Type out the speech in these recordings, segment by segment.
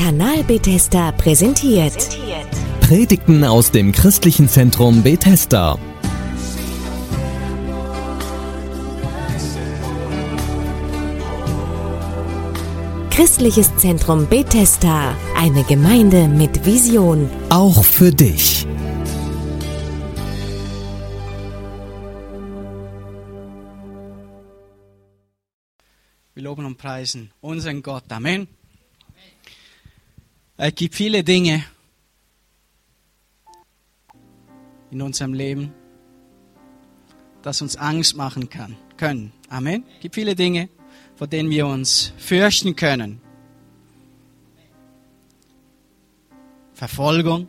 Kanal Bethesda präsentiert. Predigten aus dem Christlichen Zentrum Bethesda. Christliches Zentrum Bethesda, eine Gemeinde mit Vision. Auch für dich. Wir loben und preisen unseren Gott. Amen. Es gibt viele Dinge in unserem Leben, das uns Angst machen können. Amen. Es gibt viele Dinge, vor denen wir uns fürchten können. Verfolgung,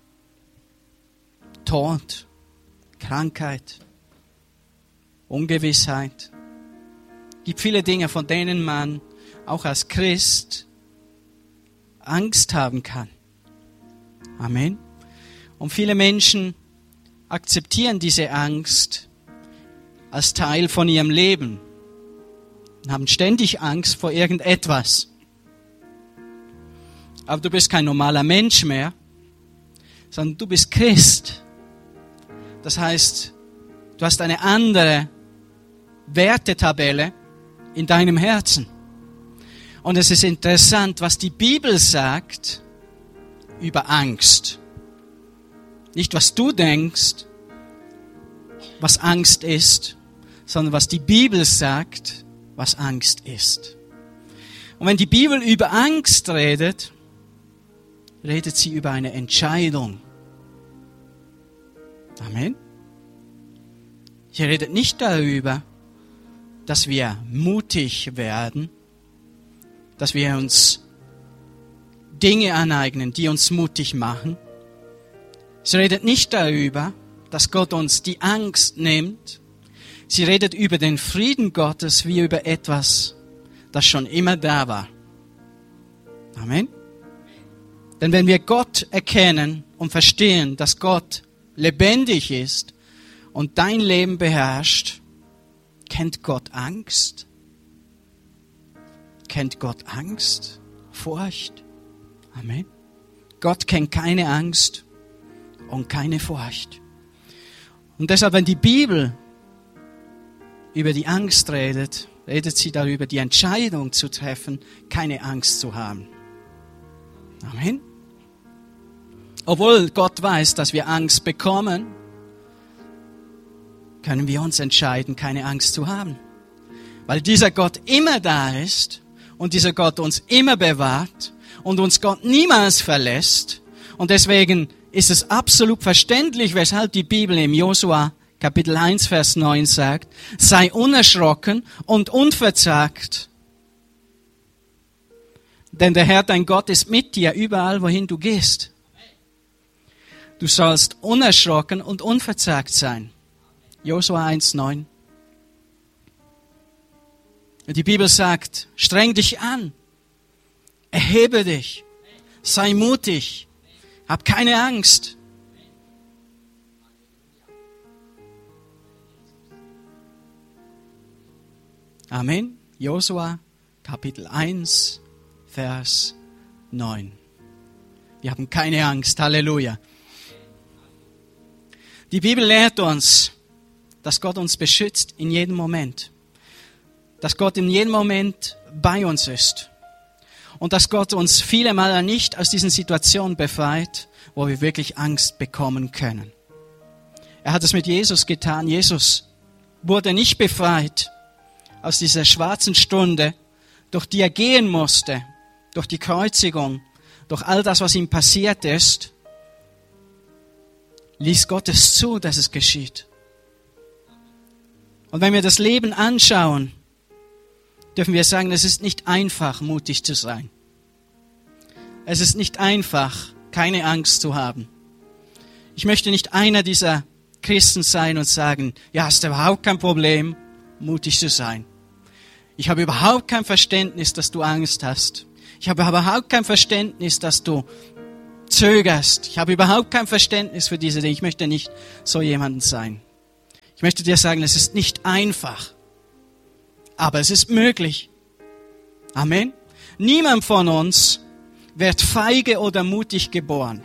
Tod, Krankheit, Ungewissheit. Es gibt viele Dinge, von denen man auch als Christ Angst haben kann. Amen. Und viele Menschen akzeptieren diese Angst als Teil von ihrem Leben und haben ständig Angst vor irgendetwas. Aber du bist kein normaler Mensch mehr, sondern du bist Christ. Das heißt, du hast eine andere Wertetabelle in deinem Herzen. Und es ist interessant, was die Bibel sagt über Angst. Nicht, was du denkst, was Angst ist, sondern was die Bibel sagt, was Angst ist. Und wenn die Bibel über Angst redet, redet sie über eine Entscheidung. Amen. Sie redet nicht darüber, dass wir mutig werden, dass wir uns Dinge aneignen, die uns mutig machen. Sie redet nicht darüber, dass Gott uns die Angst nimmt. Sie redet über den Frieden Gottes wie über etwas, das schon immer da war. Amen. Denn wenn wir Gott erkennen und verstehen, dass Gott lebendig ist und dein Leben beherrscht, kennt Gott Angst? Kennt Gott Angst? Furcht? Amen. Gott kennt keine Angst und keine Furcht. Und deshalb, wenn die Bibel über die Angst redet, redet sie darüber, die Entscheidung zu treffen, keine Angst zu haben. Amen. Obwohl Gott weiß, dass wir Angst bekommen, können wir uns entscheiden, keine Angst zu haben. Weil dieser Gott immer da ist und dieser Gott uns immer bewahrt und uns Gott niemals verlässt. Und deswegen ist es absolut verständlich, weshalb die Bibel im Josua Kapitel 1, Vers 9 sagt, sei unerschrocken und unverzagt. Denn der Herr, dein Gott, ist mit dir überall, wohin du gehst. Du sollst unerschrocken und unverzagt sein. Josua 1, 9. Die Bibel sagt, streng dich an, erhebe dich, sei mutig, hab keine Angst. Amen. Josua, Kapitel 1, Vers 9. Wir haben keine Angst. Halleluja. Die Bibel lehrt uns, dass Gott uns beschützt in jedem Moment. Dass Gott in jedem Moment bei uns ist. Und dass Gott uns viele Male nicht aus diesen Situationen befreit, wo wir wirklich Angst bekommen können. Er hat es mit Jesus getan. Jesus wurde nicht befreit aus dieser schwarzen Stunde, durch die er gehen musste, durch die Kreuzigung, durch all das, was ihm passiert ist, ließ Gott es zu, dass es geschieht. Und wenn wir das Leben anschauen, dürfen wir sagen, es ist nicht einfach, mutig zu sein. Es ist nicht einfach, keine Angst zu haben. Ich möchte nicht einer dieser Christen sein und sagen, ja, hast du überhaupt kein Problem, mutig zu sein. Ich habe überhaupt kein Verständnis, dass du Angst hast. Ich habe überhaupt kein Verständnis, dass du zögerst. Ich habe überhaupt kein Verständnis für diese Dinge. Ich möchte nicht so jemand sein. Ich möchte dir sagen, es ist nicht einfach. Aber es ist möglich. Amen. Niemand von uns wird feige oder mutig geboren.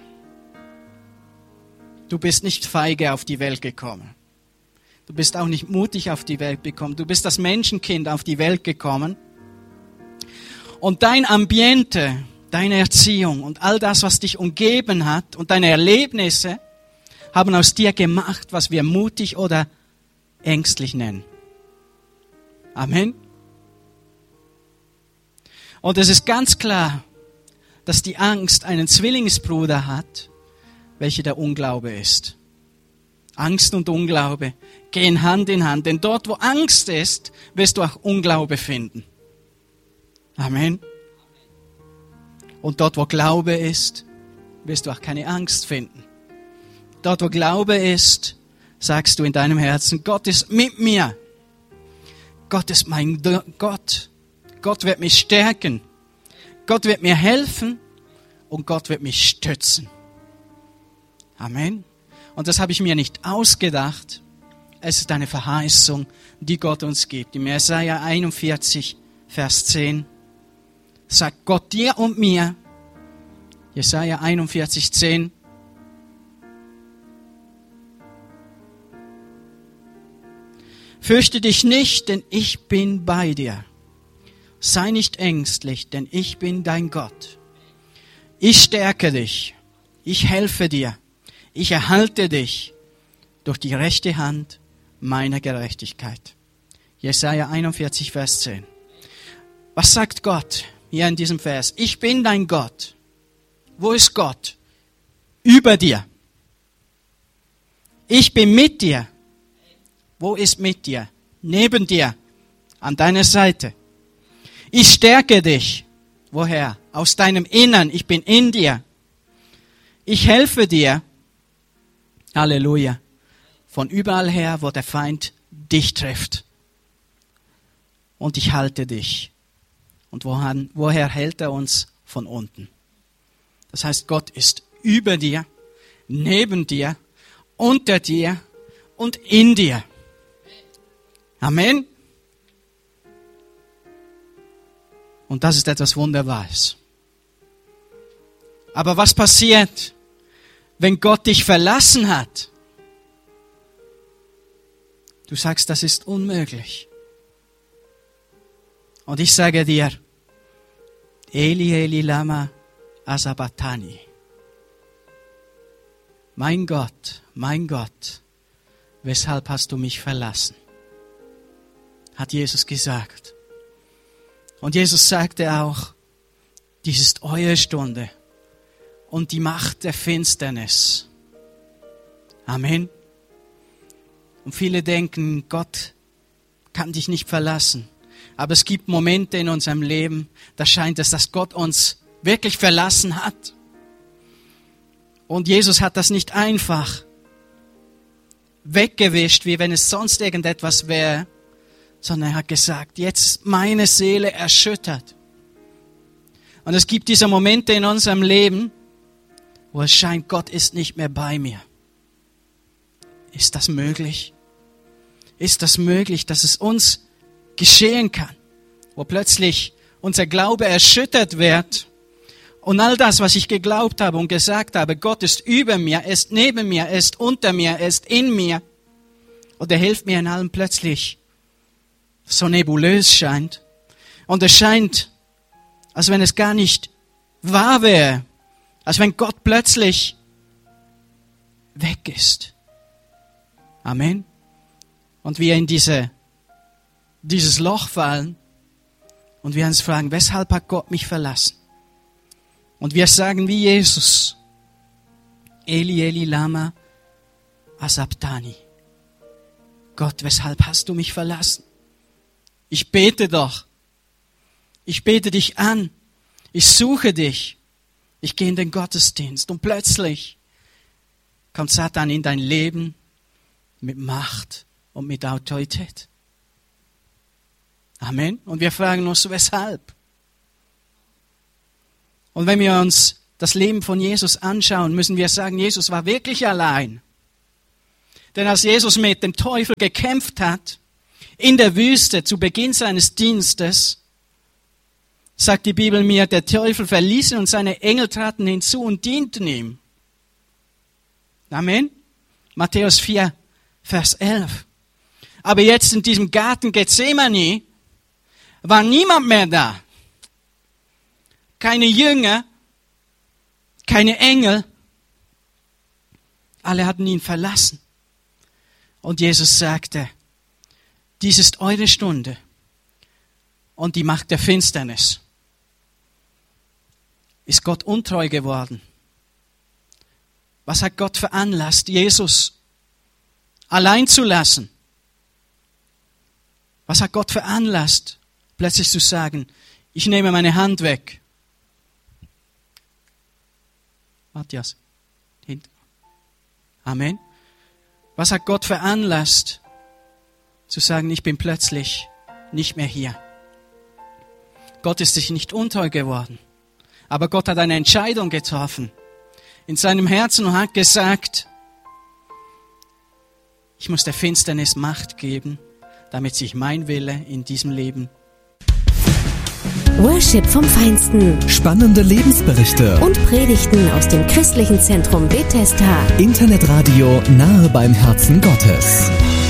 Du bist nicht feige auf die Welt gekommen. Du bist auch nicht mutig auf die Welt gekommen. Du bist das Menschenkind auf die Welt gekommen. Und dein Ambiente, deine Erziehung und all das, was dich umgeben hat und deine Erlebnisse haben aus dir gemacht, was wir mutig oder ängstlich nennen. Amen. Und es ist ganz klar, dass die Angst einen Zwillingsbruder hat, welcher der Unglaube ist. Angst und Unglaube gehen Hand in Hand, denn dort, wo Angst ist, wirst du auch Unglaube finden. Amen. Und dort, wo Glaube ist, wirst du auch keine Angst finden. Dort, wo Glaube ist, sagst du in deinem Herzen, Gott ist mit mir. Gott ist mein Gott. Gott wird mich stärken. Gott wird mir helfen und Gott wird mich stützen. Amen. Und das habe ich mir nicht ausgedacht. Es ist eine Verheißung, die Gott uns gibt. Im Jesaja 41, Vers 10 sagt Gott dir und mir, Jesaja 41, 10, fürchte dich nicht, denn ich bin bei dir. Sei nicht ängstlich, denn ich bin dein Gott. Ich stärke dich, ich helfe dir, ich erhalte dich durch die rechte Hand meiner Gerechtigkeit. Jesaja 41, Vers 10. Was sagt Gott hier in diesem Vers? Ich bin dein Gott. Wo ist Gott? Über dir. Ich bin mit dir. Wo ist mit dir? Neben dir. An deiner Seite. Ich stärke dich. Woher? Aus deinem Innern. Ich bin in dir. Ich helfe dir. Halleluja. Von überall her, wo der Feind dich trifft. Und ich halte dich. Und woher hält er uns? Von unten. Das heißt, Gott ist über dir, neben dir, unter dir und in dir. Amen. Und das ist etwas Wunderbares. Aber was passiert, wenn Gott dich verlassen hat? Du sagst, das ist unmöglich. Und ich sage dir, Eli, Eli, lama sabachthani. Mein Gott, weshalb hast du mich verlassen? Hat Jesus gesagt. Und Jesus sagte auch, dies ist eure Stunde und die Macht der Finsternis. Amen. Und viele denken, Gott kann dich nicht verlassen. Aber es gibt Momente in unserem Leben, da scheint es, dass Gott uns wirklich verlassen hat. Und Jesus hat das nicht einfach weggewischt, wie wenn es sonst irgendetwas wäre, sondern er hat gesagt, jetzt ist meine Seele erschüttert. Und es gibt diese Momente in unserem Leben, wo es scheint, Gott ist nicht mehr bei mir. Ist das möglich? Ist das möglich, dass es uns geschehen kann, wo plötzlich unser Glaube erschüttert wird und all das, was ich geglaubt habe und gesagt habe, Gott ist über mir, er ist neben mir, er ist unter mir, er ist in mir und er hilft mir in allem, plötzlich so nebulös scheint und es scheint, als wenn es gar nicht wahr wäre, als wenn Gott plötzlich weg ist. Amen. Und wir in dieses Loch fallen und wir uns fragen, weshalb hat Gott mich verlassen? Und wir sagen wie Jesus, Eli, Eli, lama sabachthani. Gott, weshalb hast du mich verlassen? Ich bete doch. Ich bete dich an. Ich suche dich. Ich gehe in den Gottesdienst und plötzlich kommt Satan in dein Leben mit Macht und mit Autorität. Amen. Und wir fragen uns, weshalb? Und wenn wir uns das Leben von Jesus anschauen, müssen wir sagen, Jesus war wirklich allein. Denn als Jesus mit dem Teufel gekämpft hat, in der Wüste zu Beginn seines Dienstes, sagt die Bibel mir, der Teufel verließ ihn und seine Engel traten hinzu und dienten ihm. Amen. Matthäus 4, Vers 11. Aber jetzt in diesem Garten Gethsemane war niemand mehr da. Keine Jünger, keine Engel. Alle hatten ihn verlassen. Und Jesus sagte, dies ist eure Stunde und die Macht der Finsternis. Ist Gott untreu geworden? Was hat Gott veranlasst, Jesus allein zu lassen? Was hat Gott veranlasst, plötzlich zu sagen, ich nehme meine Hand weg? Matthias, hinten. Amen. Was hat Gott veranlasst, zu sagen, ich bin plötzlich nicht mehr hier? Gott ist sich nicht untreu geworden, aber Gott hat eine Entscheidung getroffen in seinem Herzen und hat gesagt, ich muss der Finsternis Macht geben, damit sich mein Wille in diesem Leben. Worship vom Feinsten. Spannende Lebensberichte. Und Predigten aus dem Christlichen Zentrum Bethesda. Internetradio nahe beim Herzen Gottes.